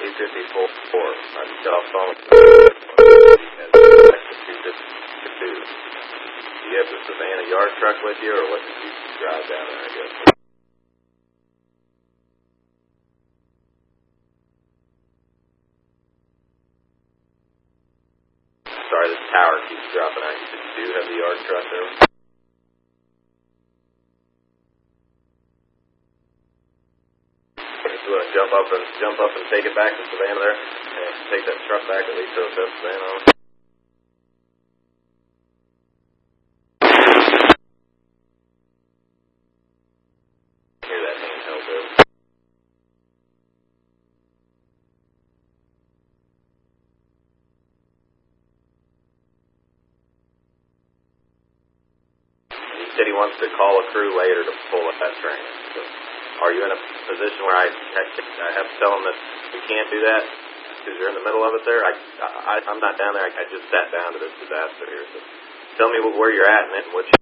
254. I just got off the phone. 252. Do you have the Savannah yard truck with you, or what did you drive down there, I guess? Sorry, this tower keeps dropping out. You said you do have the yard truck there? You want to jump up and take it back to Savannah there, and take that truck back at least to Savannah. Hear that handheld there. He said he wants to call a crew later to pull up that train. So, are you in a position where I have to tell him that we can't do that because you're in the middle of it there? I'm not down there. I just sat down to this disaster here. So tell me where you're at and what you